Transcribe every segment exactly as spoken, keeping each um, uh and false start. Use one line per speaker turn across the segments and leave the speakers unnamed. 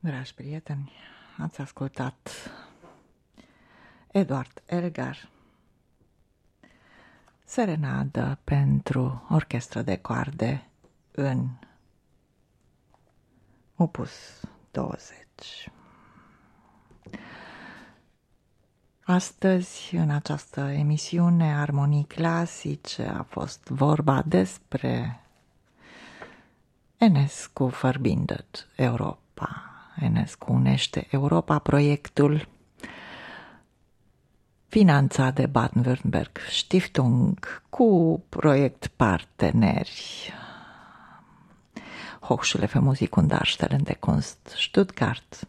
Dragi prieteni, ați ascultat Eduard Elgar, Serenadă pentru orchestră de coarde în opus douăzeci. Astăzi, în această emisiune Armonii Clasice, a fost vorba despre Enescu Verbindet Europa. Enescu unește Europa, proiectul finanțat de Baden-Württemberg Stiftung cu proiect parteneri Hochschule für Musik und Darstellende Kunst Stuttgart,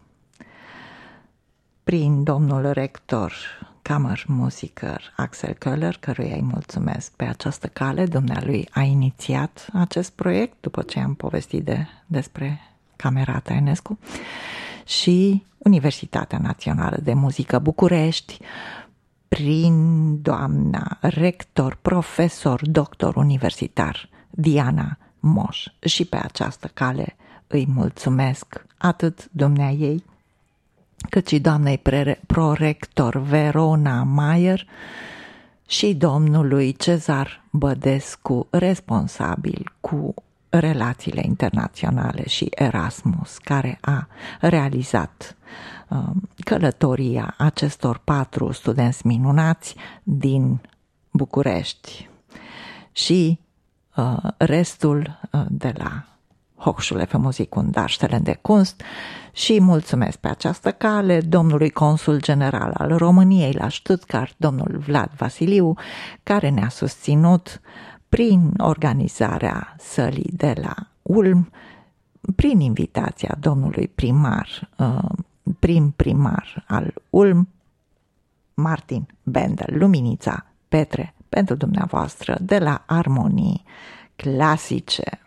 prin domnul rector Kammermusiker Axel Köhler, căruia îi mulțumesc pe această cale. Dumnealui a inițiat acest proiect după ce am povestit de, despre Camerata Enescu, și Universitatea Națională de Muzică București, prin doamna rector, profesor, doctor universitar Diana Moș. Și pe această cale îi mulțumesc atât dumneaei, cât și doamnei prorector Verona Maier și domnului Cezar Bădescu, responsabil cu relațiile internaționale și Erasmus, care a realizat uh, călătoria acestor patru studenți minunați din București, și uh, restul uh, de la Hochschule für Musik und Darstellende Kunst. Și mulțumesc pe această cale domnului consul general al României la Stuttgart, domnul Vlad Vasiliu, care ne-a susținut prin organizarea sălii de la Ulm, prin invitația domnului primar, prim primar al Ulm, Martin Bendel, Luminița Petre, pentru dumneavoastră de la Armonii Clasice.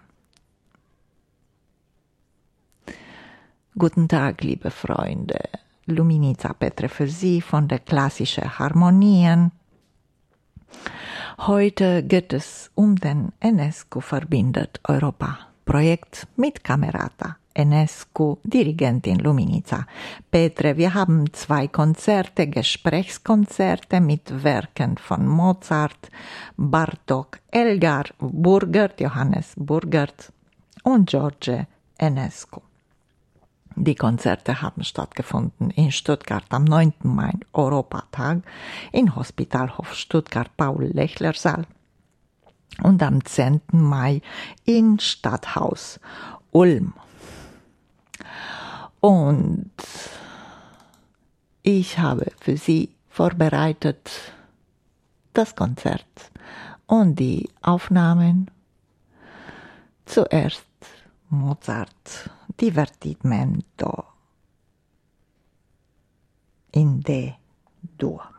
Guten Tag, liebe Freunde. Luminița Petre für Sie von der Klassische Harmonien. Heute geht es um den Enescu Verbindet Europa Projekt mit Camerata Enescu, Dirigentin Luminița Petre. Wir haben zwei Konzerte, Gesprächskonzerte mit Werken von Mozart, Bartók, Elgar, Burgert, Johannes Burgert und George Enescu. Die Konzerte haben stattgefunden in Stuttgart am neunten Mai, Europatag, in Hospitalhof Stuttgart Paul-Lechler-Saal, und am zehnten Mai in Stadthaus Ulm. Und ich habe für Sie vorbereitet das Konzert und die Aufnahmen. Zuerst Mozart Divertimento in D-Dur.